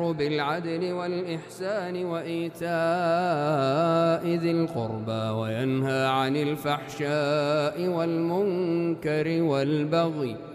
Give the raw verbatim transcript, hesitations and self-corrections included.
يأمر بالعدل والإحسان وإيتاء ذي القربى وينهى عن الفحشاء والمنكر والبغي